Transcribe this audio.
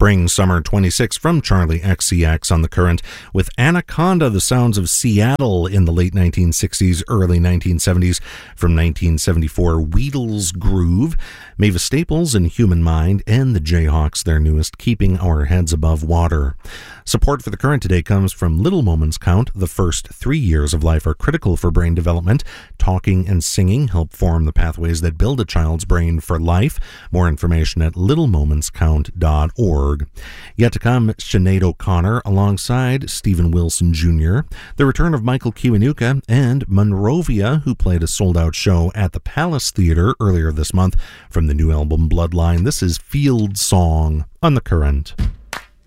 Spring Summer 26 from Charlie XCX on The Current, with Anaconda, the sounds of Seattle in the late 1960s, early 1970s. From 1974, Wheatl's Groove, Mavis Staples and Human Mind, and the Jayhawks, their newest, Keeping Our Heads Above Water. Support for The Current today comes from Little Moments Count. The first 3 years of life are critical for brain development. Talking and singing help form the pathways that build a child's brain for life. More information at littlemomentscount.org. Yet to come, Sinead O'Connor alongside Stephen Wilson Jr., the return of Michael Kiwanuka, and Monrovia, who played a sold-out show at the Palace Theatre earlier this month. From the new album Bloodline, this is Field Song on The Current.